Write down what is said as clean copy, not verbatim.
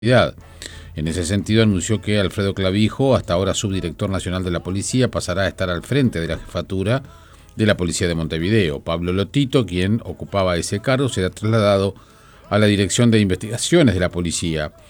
En ese sentido, anunció que Alfredo Clavijo, hasta ahora subdirector nacional de la policía, pasará a estar al frente de la jefatura de la policía de Montevideo. Pablo Lotito, quien ocupaba ese cargo, será trasladado a la dirección de investigaciones de la policía.